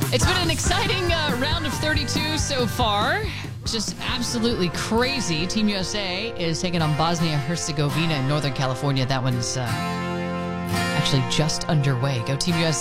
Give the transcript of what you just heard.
It's been an exciting round of 32 so far. Just absolutely crazy. Team USA is taking on Bosnia-Herzegovina in Northern California. That one's actually just underway. Go Team USA.